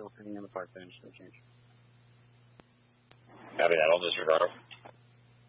still sitting in the park bench, no change. Copy that. I'll disregard.